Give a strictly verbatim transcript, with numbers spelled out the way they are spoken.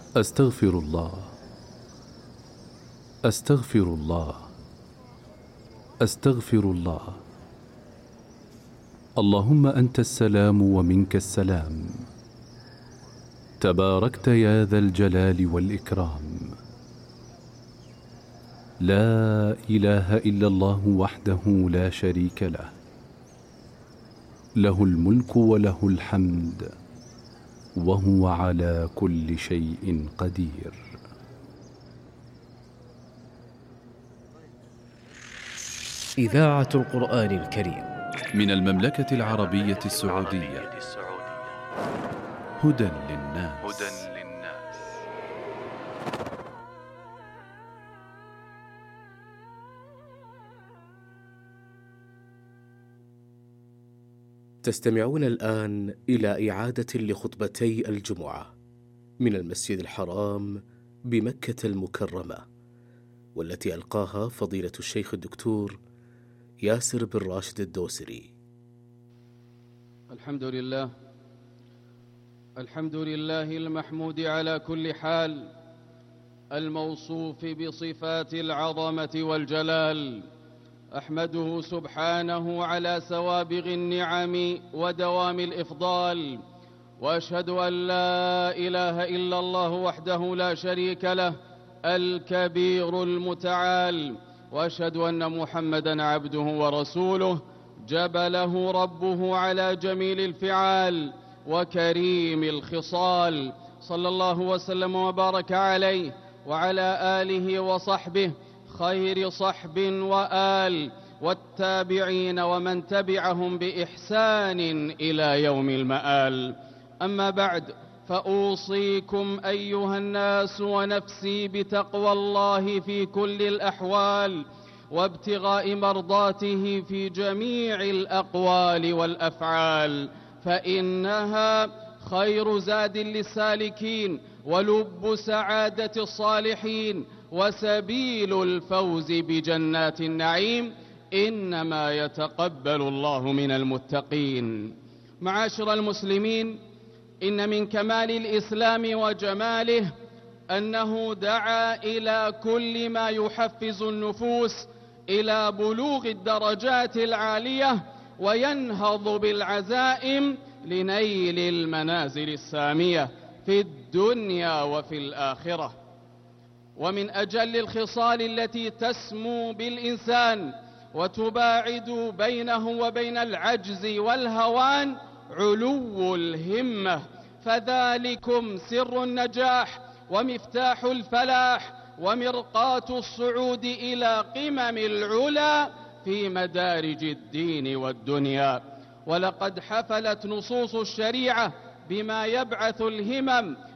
أستغفر الله أستغفر الله أستغفر الله. اللهم أنت السلام ومنك السلام، تباركت يا ذا الجلال والإكرام. لا إله إلا الله وحده لا شريك له، له الملك وله الحمد وهو على كل شيء قدير. إذاعة القرآن الكريم من المملكة العربية السعودية. هدى للناس. تستمعون الآن إلى إعادة لخطبتي الجمعة من المسجد الحرام بمكة المكرمة، والتي ألقاها فضيلة الشيخ الدكتور ياسر بن راشد الدوسري. الحمد لله الحمد لله المحمود على كل حال، الموصوف بصفات العظمة والجلال. أحمده سبحانه على سوابغ النعم ودوام الإفضال، وأشهد أن لا إله إلا الله وحده لا شريك له الكبير المتعال، وأشهد أن محمدًا عبده ورسوله جبله ربه على جميل الفعال وكريم الخصال، صلى الله وسلم وبارك عليه وعلى آله وصحبه خير صحب وآل، والتابعين ومن تبعهم بإحسان إلى يوم المآل. أما بعد، فأوصيكم أيها الناس ونفسي بتقوى الله في كل الأحوال، وابتغاء مرضاته في جميع الأقوال والأفعال، فإنها خير زاد للسالكين ولب سعادة الصالحين وسبيل الفوز بجنات النعيم، إنما يتقبل الله من المتقين. معاشر المسلمين، إن من كمال الإسلام وجماله أنه دعا إلى كل ما يحفز النفوس إلى بلوغ الدرجات العالية وينهض بالعزائم لنيل المنازل السامية في الدنيا وفي الآخرة. ومن أجل الخصال التي تسمو بالإنسان وتباعد بينه وبين العجز والهوان علو الهمة، فذلكم سر النجاح ومفتاح الفلاح ومرقاة الصعود إلى قمم العلا في مدارج الدين والدنيا. ولقد حفلت نصوص الشريعة بما يبعث الهمم